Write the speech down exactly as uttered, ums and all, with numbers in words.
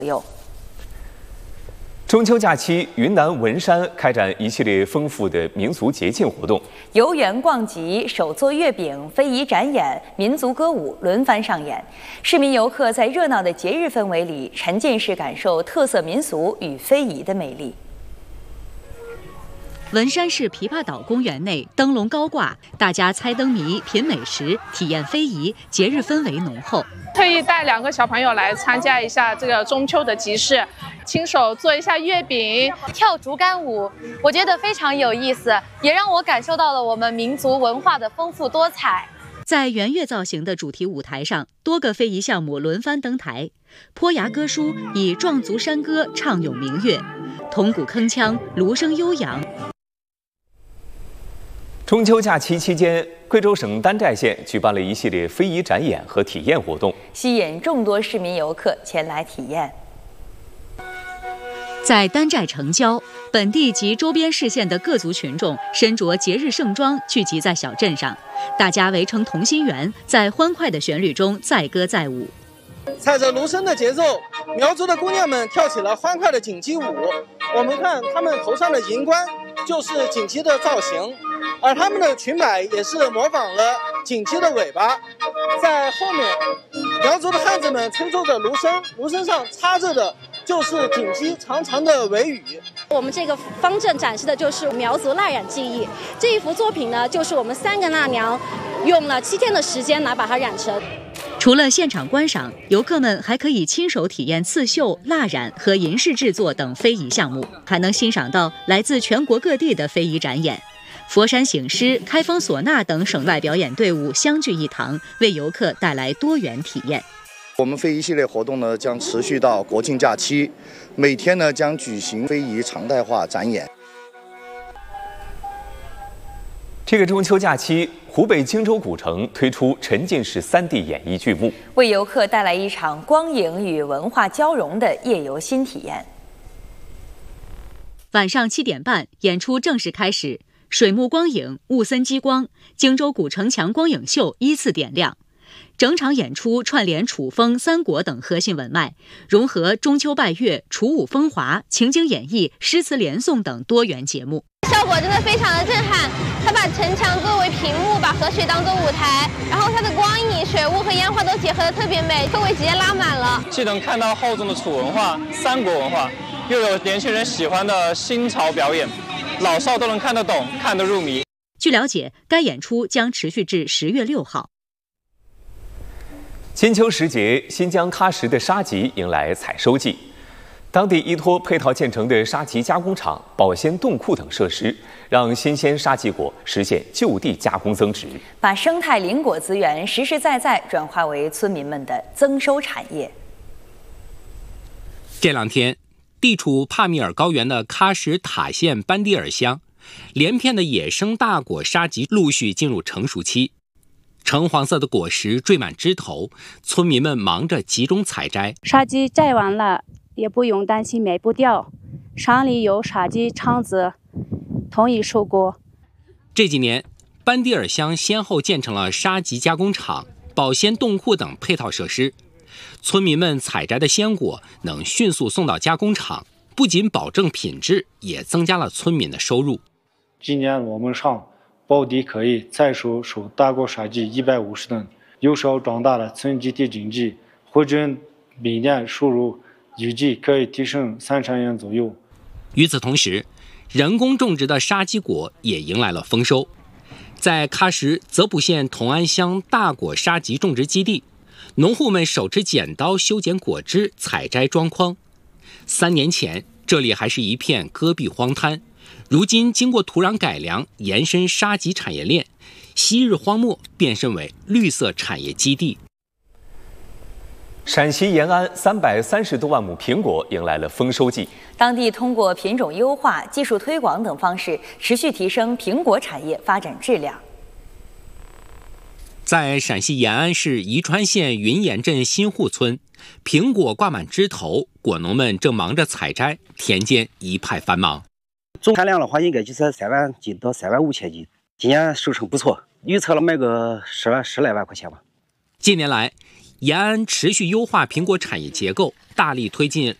右。 中秋假期，云南文山开展一系列丰富的民族节庆活动， 游园逛集、手做月饼、非遗展演、民族歌舞轮番上演。市民游客在热闹的节日氛围里，沉浸式感受特色民俗与非遗的魅力。 文山市琵琶岛公园内灯笼高挂，大家猜灯谜、品美食、体验非遗，节日氛围浓厚。 特意带两个小朋友来参加一下这个中秋的集市，亲手做一下月饼、 跳竹竿舞，我觉得非常有意思，也让我感受到了我们民族文化的丰富多彩。 在圆月造型的主题舞台上，多个非遗项目轮番登台。坡崖歌书以壮族山歌唱咏明月，铜鼓铿锵，芦声悠扬。 中秋假期期间，贵州省丹寨县举办了一系列非遗展演和体验活动， 吸引众多市民游客前来体验。 在丹寨城郊，本地及周边市县的各族群众身着节日盛装，聚集在小镇上，大家围成同心圆，在欢快的旋律中载歌载舞。 踩着芦笙的节奏，苗族的姑娘们跳起了欢快的锦鸡舞。我们看她们头上的银冠就是锦鸡的造型，而她们的裙摆也是模仿了锦鸡的尾巴。在后面，苗族的汉子们吹奏着芦笙，芦笙上插着的就是锦鸡长长的尾羽。 我们这个方阵展示的就是苗族蜡染技艺。这一幅作品呢，就是我们三个纳娘用了七天的时间来把它染成。 除了现场观赏，游客们还可以亲手体验刺绣、蜡染和银饰制作等非遗项目，还能欣赏到来自全国各地的非遗展演。佛山醒狮、开封唢呐等省外表演队伍相聚一堂，为游客带来多元体验。 我们非遗系列活动呢，将持续到国庆假期，每天呢将举行非遗常态化展演。 这个中秋假期，湖北荆州古城推出沉浸式 三 D 演绎剧目， 为游客带来一场光影与文化交融的夜游新体验。 晚上七点半，演出正式开始，水幕光影、雾森激光、荆州古城墙光影秀依次点亮。整场演出串联楚风、三国等核心文脉，融合中秋拜月、楚武风华、情景演绎、诗词连诵等多元节目。 效果真的非常的震撼，它把城墙作为屏幕，把河水当做舞台，然后它的光影、水雾和烟花都结合的特别美，氛围直接拉满了。 既能看到厚重的楚文化、三国文化，又有年轻人喜欢的新潮表演，老少都能看得懂、看得入迷。 据了解，该演出将持续至十月六号。 金秋时节，新疆喀什的沙棘迎来采收季。当地依托配套建成的沙棘加工厂、保鲜冻库等设施，让新鲜沙棘果实现就地加工增值， 把生态林果资源实实在在转化为村民们的增收产业。 这两天，地处帕米尔高原的喀什塔县班迪尔乡，连片的野生大果沙棘陆续进入成熟期。 橙黄色的果实缀满枝头，村民们忙着集中采摘。 沙棘摘完了，也不用担心卖不掉，厂里有沙棘厂子，统一收割。 这几年，班迪尔乡先后建成了沙棘加工厂、保鲜冻库等配套设施，村民们采摘的鲜果能迅速送到加工厂，不仅保证品质，也增加了村民的收入。 今年我们上 保地可以再收收大果沙棘一百五十吨，有效壮大了村集体经济，回镇每年收入预计可以提升三千元左右。 与此同时，人工种植的沙棘果也迎来了丰收。在喀什泽普县同安乡大果沙棘种植基地，农户们手持剪刀修剪果枝，采摘装筐。三年前，这里还是一片戈壁荒滩。 如今经过土壤改良，延伸沙棘产业链，昔日荒漠变身为绿色产业基地。 陕西延安三百三十多万亩苹果迎来了丰收季， 当地通过品种优化、技术推广等方式，持续提升苹果产业发展质量。 在陕西延安市宜川县云岩镇新户村，苹果挂满枝头，果农们正忙着采摘，田间一派繁忙。 总产量的话，应该就是三万斤到三万五千斤。今年收成不错，预测了卖个十万十来万块钱吧。 近年来， 延安持续优化苹果产业结构，大力推进